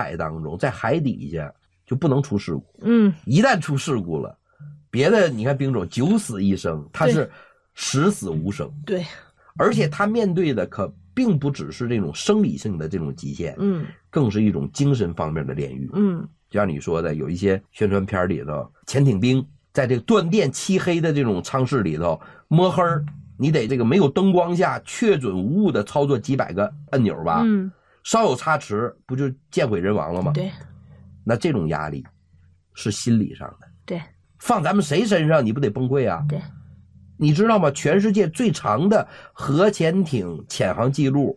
海当中，在海底下就不能出事故。一旦出事故了，别的你看兵种九死一生，他是十死无生。 对， 而且他面对的可并不只是这种生理性的这种极限，更是一种精神方面的炼狱。就像你说的，有一些宣传片里头，潜艇兵在这个断电漆黑的这种舱室里头摸黑，你得这个没有灯光下确准无误的操作几百个按钮吧，稍有差池不就见毁人亡了吗？ 对， 那这种压力是心理上的， 对， 放咱们谁身上你不得崩溃啊？ 对， 你知道吗？全世界最长的核潜艇潜航记录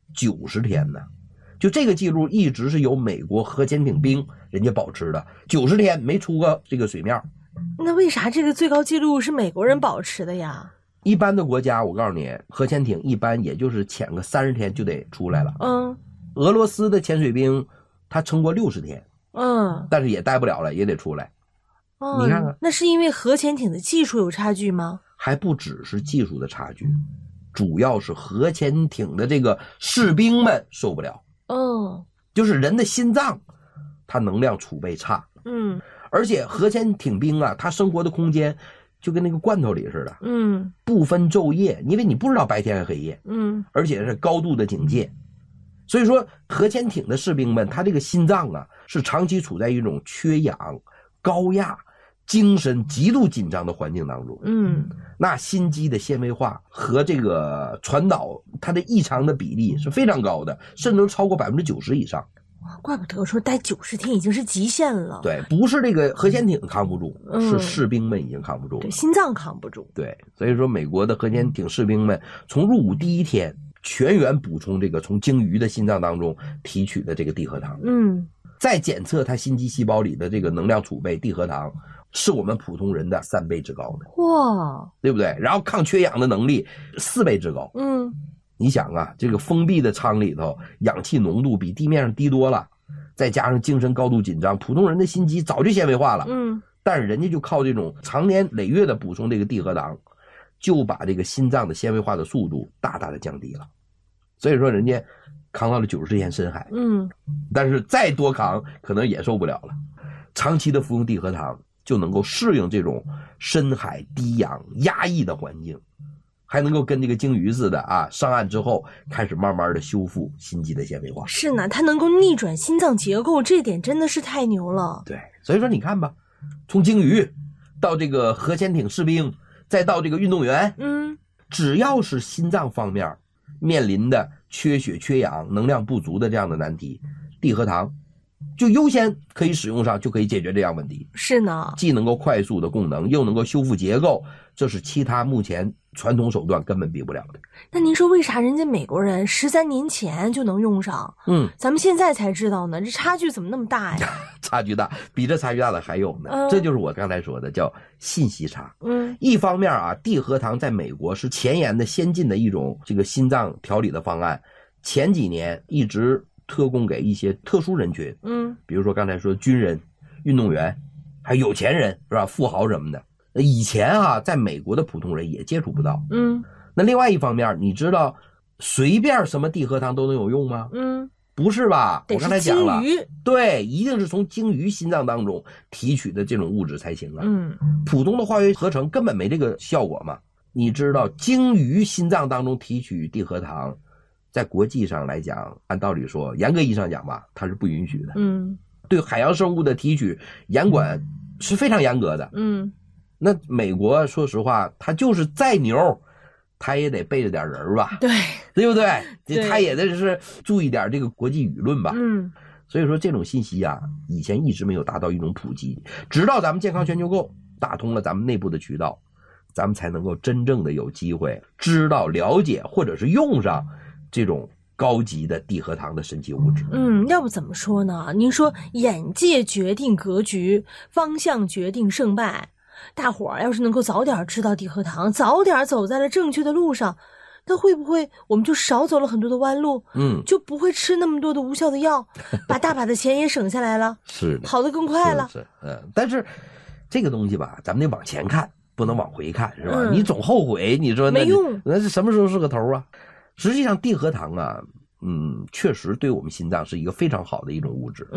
90天呢，就这个记录一直是由美国核潜艇兵人家保持的，90天没出过这个水面。 那为啥这个最高纪录是美国人保持的呀？ 一般的国家我告诉你，核潜艇一般也就是潜个30天就得出来了。俄罗斯的潜水兵他撑过60天，但是也待不了了，也得出来。你看看， 那是因为核潜艇的技术有差距吗？ 还不只是技术的差距，主要是核潜艇的这个士兵们受不了。就是人的心脏他能量储备差。而且核潜艇兵啊，他生活的空间就跟那个罐头里似的，不分昼夜，因为你不知道白天和黑夜，而且是高度的警戒。所以说核潜艇的士兵们他这个心脏啊是长期处在一种缺氧、高压、精神极度紧张的环境当中。那心肌的纤维化和这个传导它的异常的比例是非常高的，甚至都超过90%以上。 怪不得说待90天已经是极限了。 对，不是这个核潜艇扛不住，是士兵们已经扛不住了。 对，心脏扛不住。 对，所以说美国的核潜艇士兵们从入伍第一天全员补充这个从鲸鱼的心脏当中提取的这个地核糖。再检测它心肌细胞里的这个能量储备，地核糖是我们普通人的3倍之高的。 哇， 对不对？然后抗缺氧的能力4倍之高。你想啊，这个封闭的舱里头氧气浓度比地面上低多了，再加上精神高度紧张，普通人的心肌早就纤维化了。但是人家就靠这种长年累月的补充这个地核糖，就把这个心脏的纤维化的速度大大的降低了。所以说人家扛到了90天深海。但是再多扛可能也受不了了。长期的服用地核糖就能够适应这种深海低氧压抑的环境，还能够跟这个鲸鱼似的啊，上岸之后开始慢慢的修复心肌的纤维化。 是呢，它能够逆转心脏结构，这点真的是太牛了。 对，所以说你看吧，从鲸鱼到这个核潜艇士兵，再到这个运动员，只要是心脏方面面临的缺血、缺氧、能量不足的这样的难题，地核糖就优先可以使用上，就可以解决这样问题。 是呢， 既能够快速的供能，又能够修复结构，这是其他目前传统手段根本比不了的。 那您说为啥人家美国人13年前就能用上？咱们现在才知道呢，这差距怎么那么大呀？ 差距大，比这差距大的还有呢。这就是我刚才说的叫信息差。一方面啊，地核糖在美国是前沿的先进的一种这个心脏调理的方案，前几年一直特供给一些特殊人群，比如说刚才说军人、运动员，还有有钱人是吧？富豪什么的。以前啊，在美国的普通人也接触不到。那另外一方面，你知道随便什么地核糖都能有用吗？不是吧？我刚才讲了，对，一定是从鲸鱼心脏当中提取的这种物质才行啊。普通的化学合成根本没这个效果嘛。你知道鲸鱼心脏当中提取地核糖，在国际上来讲，按道理说，严格意义上讲吧，它是不允许的。对海洋生物的提取严管是非常严格的。那美国说实话，它就是再牛，它也得背着点人吧，对不对？它也得是注意点这个国际舆论吧。所以说这种信息啊，以前一直没有达到一种普及，直到咱们健康全球购打通了咱们内部的渠道，咱们才能够真正的有机会知道、了解或者是用上这种高级的地核糖的神奇物质。 要不怎么说呢？您说眼界决定格局，方向决定胜败。大伙儿要是能够早点知道地核糖，早点走在了正确的路上，那会不会我们就少走了很多的弯路？就不会吃那么多的无效的药，把大把的钱也省下来了， 是的， 跑得更快了。 但是这个东西吧，咱们得往前看，不能往回看，是吧？你总后悔，你说那没用， 那是什么时候是个头啊？实际上地核糖啊，确实对我们心脏是一个非常好的一种物质。